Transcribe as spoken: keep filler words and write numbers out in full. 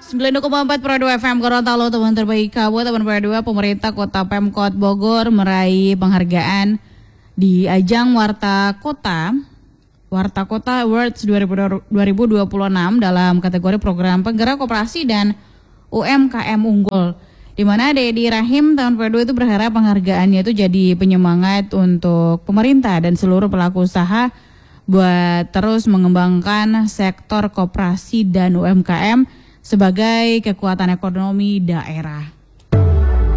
sembilan puluh koma empat Pro dua F M Gorontalo, teman terbaik Kabupaten Pro dua. Pemerintah Kota Pemkot Bogor meraih penghargaan di ajang Warta Kota Warta Kota Awards dua ribu dua puluh enam dalam kategori program penggerak koperasi dan U M K M unggul. Di mana Dedi Rahim tahun Pro dua itu berharap penghargaannya itu jadi penyemangat untuk pemerintah dan seluruh pelaku usaha buat terus mengembangkan sektor koperasi dan U M K M sebagai kekuatan ekonomi daerah.